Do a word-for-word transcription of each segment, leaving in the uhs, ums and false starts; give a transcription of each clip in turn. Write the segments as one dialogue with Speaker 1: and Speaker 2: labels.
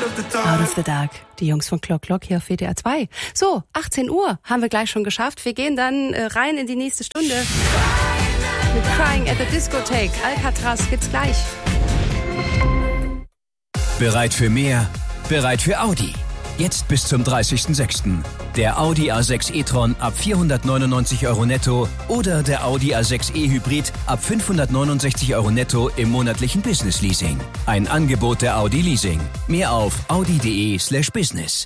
Speaker 1: Out of the Dark. Die Jungs von Clock Clock hier auf W D R zwei. So, achtzehn Uhr haben wir gleich schon geschafft. Wir gehen dann äh, rein in die nächste Stunde. Mit Crying at the Discotheque. Alcatraz gibt's gleich.
Speaker 2: Bereit für mehr? Bereit für Audi. Jetzt bis zum dreißigsten sechsten Der Audi A sechs e-tron ab vierhundertneunundneunzig Euro netto oder der Audi A sechs e-Hybrid ab fünfhundertneunundsechzig Euro netto im monatlichen Business-Leasing. Ein Angebot der Audi Leasing. Mehr auf audi.de slash business.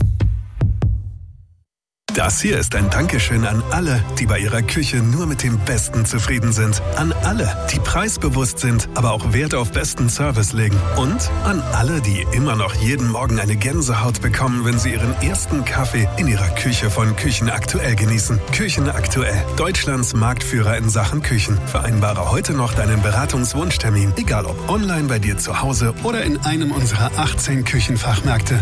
Speaker 3: Das hier ist ein Dankeschön an alle, die bei ihrer Küche nur mit dem Besten zufrieden sind. An alle, die preisbewusst sind, aber auch Wert auf besten Service legen. Und an alle, die immer noch jeden Morgen eine Gänsehaut bekommen, wenn sie ihren ersten Kaffee in ihrer Küche von Küchen Aktuell genießen. Küchen Aktuell, Deutschlands Marktführer in Sachen Küchen. Vereinbare heute noch deinen Beratungswunschtermin, egal ob online bei dir zu Hause oder in einem unserer achtzehn Küchenfachmärkte.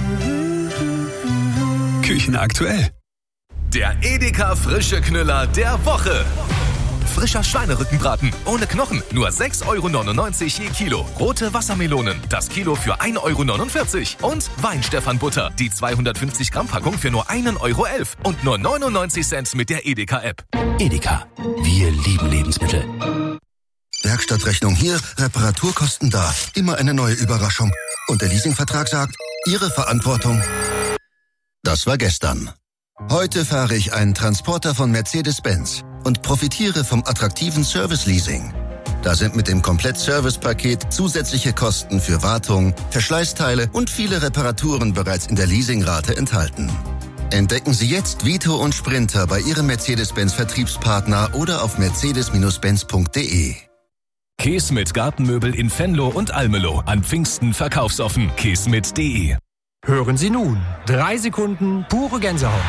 Speaker 3: Küchen Aktuell.
Speaker 4: Der Edeka frische Knüller der Woche. Frischer Schweinerückenbraten ohne Knochen, nur sechs Euro neunundneunzig je Kilo. Rote Wassermelonen, das Kilo für ein Euro neunundvierzig. Und Weinstefan-Butter, die zweihundertfünfzig Gramm Packung für nur ein Euro elf. Und nur neunundneunzig Cent mit der Edeka-App.
Speaker 2: Edeka. Wir lieben Lebensmittel.
Speaker 5: Werkstattrechnung hier, Reparaturkosten da. Immer eine neue Überraschung. Und der Leasingvertrag sagt, Ihre Verantwortung. Das war gestern. Heute fahre ich einen Transporter von Mercedes-Benz und profitiere vom attraktiven Service-Leasing. Da sind mit dem Komplett-Service-Paket zusätzliche Kosten für Wartung, Verschleißteile und viele Reparaturen bereits in der Leasingrate enthalten. Entdecken Sie jetzt Vito und Sprinter bei Ihrem Mercedes-Benz-Vertriebspartner oder auf mercedes benz punkt de.
Speaker 4: Keesmit Gartenmöbel in Venlo und Almelo. An Pfingsten verkaufsoffen. keesmit punkt de.
Speaker 6: Hören Sie nun. Drei Sekunden pure Gänsehaut.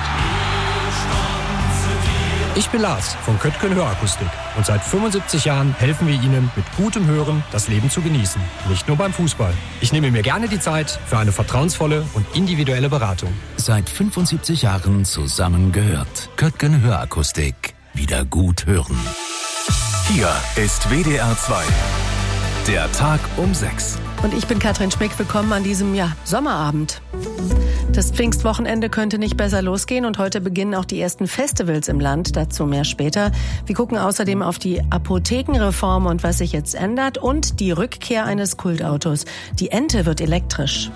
Speaker 6: Ich bin Lars von Köttgen Hörakustik und seit fünfundsiebzig Jahren helfen wir Ihnen mit gutem Hören das Leben zu genießen. Nicht nur beim Fußball. Ich nehme mir gerne die Zeit für eine vertrauensvolle und individuelle Beratung.
Speaker 2: Seit fünfundsiebzig Jahren zusammengehört. Köttgen Hörakustik. Wieder gut hören.
Speaker 4: Hier ist W D R zwei. Der Tag um sechs.
Speaker 1: Und ich bin Katrin Schmick, willkommen an diesem ja, Sommerabend. Das Pfingstwochenende könnte nicht besser losgehen und heute beginnen auch die ersten Festivals im Land, dazu mehr später. Wir gucken außerdem auf die Apothekenreform und was sich jetzt ändert und die Rückkehr eines Kultautos. Die Ente wird elektrisch.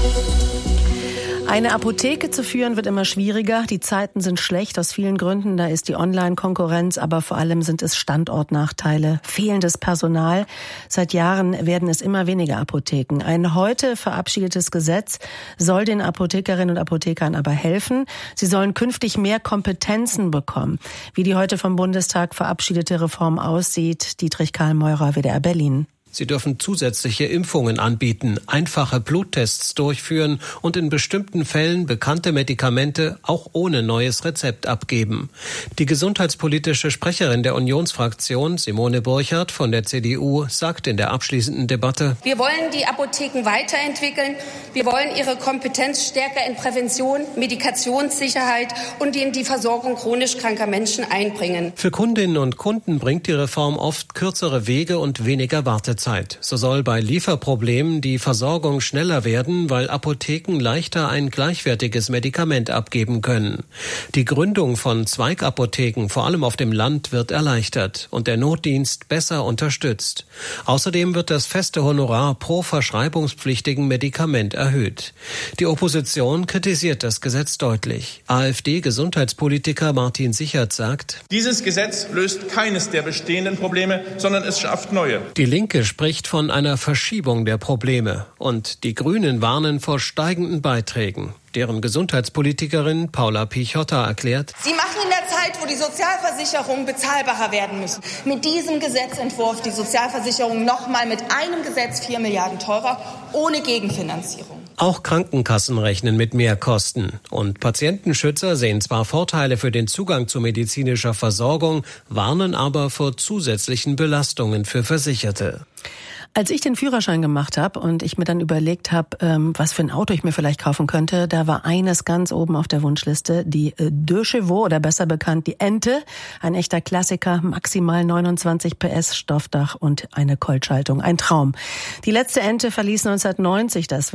Speaker 1: Eine Apotheke zu führen wird immer schwieriger. Die Zeiten sind schlecht aus vielen Gründen. Da ist die Online-Konkurrenz, aber vor allem sind es Standortnachteile, fehlendes Personal. Seit Jahren werden es immer weniger Apotheken. Ein heute verabschiedetes Gesetz soll den Apothekerinnen und Apothekern aber helfen. Sie sollen künftig mehr Kompetenzen bekommen. Wie die heute vom Bundestag verabschiedete Reform aussieht, Dietrich Karl-Meurer, W D R Berlin.
Speaker 7: Sie dürfen zusätzliche Impfungen anbieten, einfache Bluttests durchführen und in bestimmten Fällen bekannte Medikamente auch ohne neues Rezept abgeben. Die gesundheitspolitische Sprecherin der Unionsfraktion, Simone Burchardt von der C D U, sagt in der abschließenden Debatte:
Speaker 8: Wir wollen die Apotheken weiterentwickeln. Wir wollen ihre Kompetenz stärker in Prävention, Medikationssicherheit und in die Versorgung chronisch kranker Menschen einbringen.
Speaker 7: Für Kundinnen und Kunden bringt die Reform oft kürzere Wege und weniger Wartezeit. So soll bei Lieferproblemen die Versorgung schneller werden, weil Apotheken leichter ein gleichwertiges Medikament abgeben können. Die Gründung von Zweigapotheken, vor allem auf dem Land, wird erleichtert und der Notdienst besser unterstützt. Außerdem wird das feste Honorar pro verschreibungspflichtigen Medikament erhöht. Die Opposition kritisiert das Gesetz deutlich. AfD-Gesundheitspolitiker Martin Sichert sagt:
Speaker 9: Dieses Gesetz löst keines der bestehenden Probleme, sondern es schafft neue.
Speaker 7: Die Linke spricht von einer Verschiebung der Probleme und die Grünen warnen vor steigenden Beiträgen. Deren Gesundheitspolitikerin Paula Pichotta erklärt:
Speaker 8: Sie machen in der Zeit, wo die Sozialversicherungen bezahlbarer werden müssen, mit diesem Gesetzentwurf die Sozialversicherung nochmal mit einem Gesetz vier Milliarden teurer, ohne Gegenfinanzierung.
Speaker 7: Auch Krankenkassen rechnen mit Mehrkosten. Und Patientenschützer sehen zwar Vorteile für den Zugang zu medizinischer Versorgung, warnen aber vor zusätzlichen Belastungen für Versicherte.
Speaker 1: Als ich den Führerschein gemacht habe und ich mir dann überlegt habe, ähm, was für ein Auto ich mir vielleicht kaufen könnte, da war eines ganz oben auf der Wunschliste, die äh, Deux Chevaux oder besser bekannt die Ente. Ein echter Klassiker, maximal neunundzwanzig P S, Stoffdach und eine Kolbschaltung. Ein Traum. Die letzte Ente verließ neunzehnhundertneunzig das Werk. Danach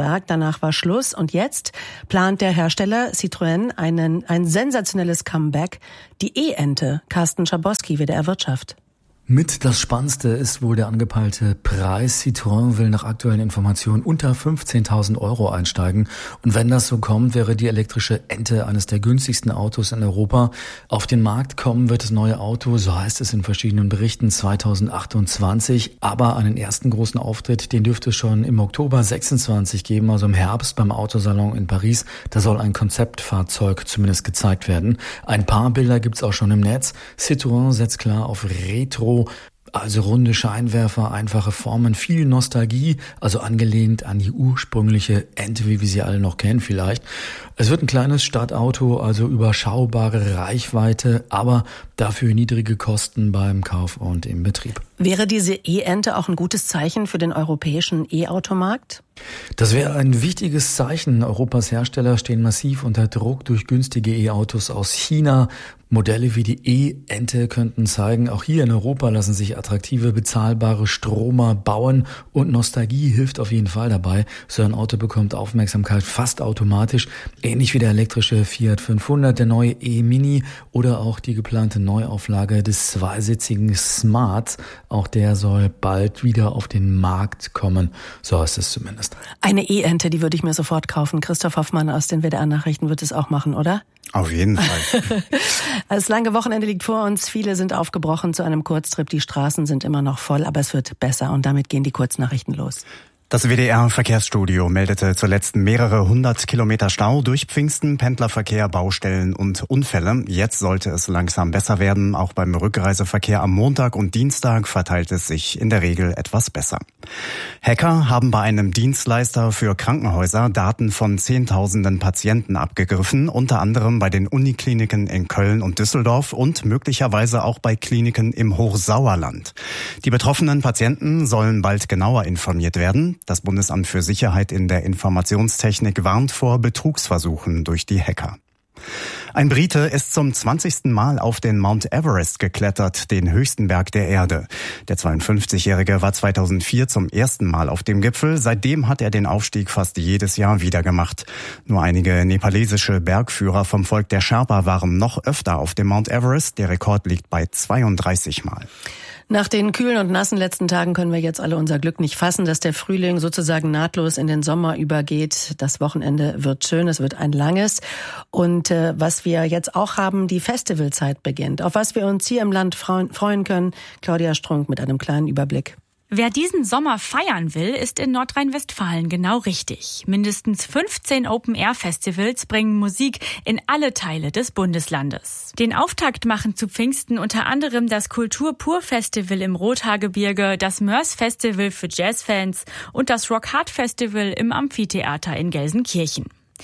Speaker 1: danach war Schluss. Und jetzt plant der Hersteller Citroën einen, ein sensationelles Comeback. Die E-Ente. Carsten Schabowski, W D R Wirtschaft.
Speaker 10: Mit das Spannendste ist wohl der angepeilte Preis. Citroën will nach aktuellen Informationen unter fünfzehntausend Euro einsteigen. Und wenn das so kommt, wäre die elektrische Ente eines der günstigsten Autos in Europa. Auf den Markt kommen wird das neue Auto, so heißt es in verschiedenen Berichten, zweitausendachtundzwanzig. Aber einen ersten großen Auftritt, den dürfte es schon im Oktober sechsundzwanzig geben, also im Herbst beim Autosalon in Paris. Da soll ein Konzeptfahrzeug zumindest gezeigt werden. Ein paar Bilder gibt's auch schon im Netz. Citroën setzt klar auf Retro, also runde Scheinwerfer, einfache Formen, viel Nostalgie, also angelehnt an die ursprüngliche Ente, wie wir sie alle noch kennen vielleicht. Es wird ein kleines Stadtauto, also überschaubare Reichweite, aber dafür niedrige Kosten beim Kauf und im Betrieb.
Speaker 1: Wäre diese E-Ente auch ein gutes Zeichen für den europäischen E-Automarkt?
Speaker 10: Das wäre ein wichtiges Zeichen. Europas Hersteller stehen massiv unter Druck durch günstige E-Autos aus China. Modelle wie die E-Ente könnten zeigen, auch hier in Europa lassen sich attraktive, bezahlbare Stromer bauen und Nostalgie hilft auf jeden Fall dabei. So ein Auto bekommt Aufmerksamkeit fast automatisch, ähnlich wie der elektrische Fiat fünfhundert, der neue E-Mini oder auch die geplante Neuauflage des zweisitzigen Smart. Auch der soll bald wieder auf den Markt kommen, so heißt es zumindest.
Speaker 1: Eine E-Ente, die würde ich mir sofort kaufen. Christoph Hoffmann aus den W D R-Nachrichten wird es auch machen, oder?
Speaker 11: Auf jeden Fall.
Speaker 1: Das lange Wochenende liegt vor uns. Viele sind aufgebrochen zu einem Kurztrip. Die Straßen sind immer noch voll, aber es wird besser. Und damit gehen die Kurznachrichten los.
Speaker 11: Das W D R-Verkehrsstudio meldete zuletzt mehrere hundert Kilometer Stau durch Pfingsten, Pendlerverkehr, Baustellen und Unfälle. Jetzt sollte es langsam besser werden. Auch beim Rückreiseverkehr am Montag und Dienstag verteilt es sich in der Regel etwas besser. Hacker haben bei einem Dienstleister für Krankenhäuser Daten von Zehntausenden Patienten abgegriffen, unter anderem bei den Unikliniken in Köln und Düsseldorf und möglicherweise auch bei Kliniken im Hochsauerland. Die betroffenen Patienten sollen bald genauer informiert werden. Das Bundesamt für Sicherheit in der Informationstechnik warnt vor Betrugsversuchen durch die Hacker. Ein Brite ist zum zwanzigsten Mal auf den Mount Everest geklettert, den höchsten Berg der Erde. Der zweiundfünfzigjährige war zweitausendvier zum ersten Mal auf dem Gipfel. Seitdem hat er den Aufstieg fast jedes Jahr wieder gemacht. Nur einige nepalesische Bergführer vom Volk der Sherpa waren noch öfter auf dem Mount Everest. Der Rekord liegt bei zweiunddreißig Mal.
Speaker 1: Nach den kühlen und nassen letzten Tagen können wir jetzt alle unser Glück nicht fassen, dass der Frühling sozusagen nahtlos in den Sommer übergeht. Das Wochenende wird schön, es wird ein langes. Und äh, was wir jetzt auch haben, die Festivalzeit beginnt. Auf was wir uns hier im Land freuen können, Claudia Strunk mit einem kleinen Überblick.
Speaker 12: Wer diesen Sommer feiern will, ist in Nordrhein-Westfalen genau richtig. Mindestens fünfzehn Open-Air-Festivals bringen Musik in alle Teile des Bundeslandes. Den Auftakt machen zu Pfingsten unter anderem das Kultur-Pur-Festival im Rothaargebirge, das Mörs-Festival für Jazzfans und das Rock-Hard-Festival im Amphitheater in Gelsenkirchen.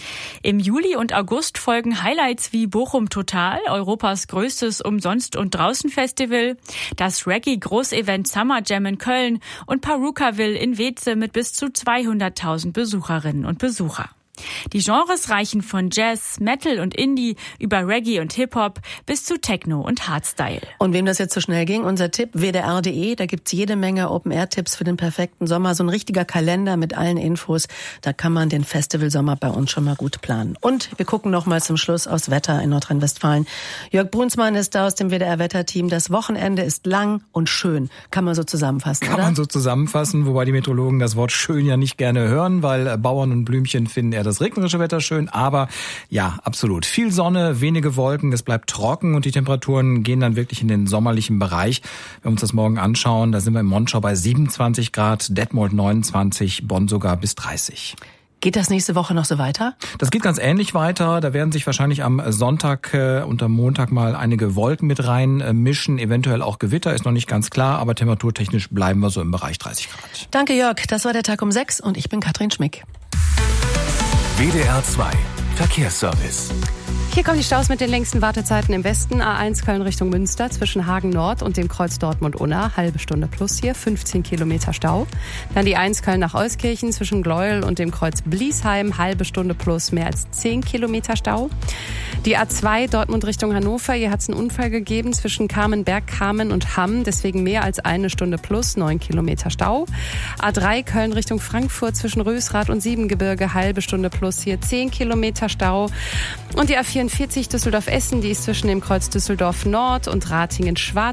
Speaker 12: Im Juli und August folgen Highlights wie Bochum Total, Europas größtes Umsonst- und Draußen-Festival, das Reggae-Großevent Summer Jam in Köln und Parukaville in Weeze mit bis zu zweihunderttausend Besucherinnen und Besucher. Die Genres reichen von Jazz, Metal und Indie über Reggae und Hip-Hop bis zu Techno und Hardstyle.
Speaker 1: Und wem das jetzt so schnell ging, unser Tipp w d r punkt d e, da gibt's jede Menge Open-Air-Tipps für den perfekten Sommer. So ein richtiger Kalender mit allen Infos. Da kann man den Festivalsommer bei uns schon mal gut planen. Und wir gucken noch mal zum Schluss aufs Wetter in Nordrhein-Westfalen. Jörg Brunsmann ist da aus dem W D R-Wetterteam. Das Wochenende ist lang und schön. Kann man so zusammenfassen,
Speaker 6: Kann
Speaker 1: oder?
Speaker 6: man so zusammenfassen, wobei die Meteorologen das Wort schön ja nicht gerne hören, weil Bauern und Blümchen finden eher das regnerische Wetter schön, aber ja, absolut. Viel Sonne, wenige Wolken, es bleibt trocken und die Temperaturen gehen dann wirklich in den sommerlichen Bereich. Wenn wir uns das morgen anschauen, da sind wir in Monschau bei siebenundzwanzig Grad, Detmold neunundzwanzig, Bonn sogar bis dreißig.
Speaker 1: Geht das nächste Woche noch so weiter?
Speaker 6: Das geht ganz ähnlich weiter. Da werden sich wahrscheinlich am Sonntag äh, und am Montag mal einige Wolken mit rein äh, mischen, eventuell auch Gewitter, ist noch nicht ganz klar, aber temperaturtechnisch bleiben wir so im Bereich dreißig Grad.
Speaker 1: Danke Jörg, das war der Tag um sechs und ich bin Katrin Schmick.
Speaker 4: W D R zwei Verkehrsservice.
Speaker 13: Hier kommen die Staus mit den längsten Wartezeiten im Westen. A eins Köln Richtung Münster zwischen Hagen Nord und dem Kreuz Dortmund-Unna. Halbe Stunde plus hier, fünfzehn Kilometer Stau. Dann die eins Köln nach Euskirchen zwischen Gleuel und dem Kreuz Bliesheim. Halbe Stunde plus, mehr als zehn Kilometer Stau. Die A zwei Dortmund Richtung Hannover. Hier hat es einen Unfall gegeben zwischen Kamenberg, Kamen und Hamm. Deswegen mehr als eine Stunde plus, neun Kilometer Stau. A drei Köln Richtung Frankfurt zwischen Rösrath und Siebengebirge. Halbe Stunde plus, hier zehn Kilometer Stau. Und die A vierundvierzig Düsseldorf-Essen, die ist zwischen dem Kreuz Düsseldorf Nord und Ratingen-Schwarz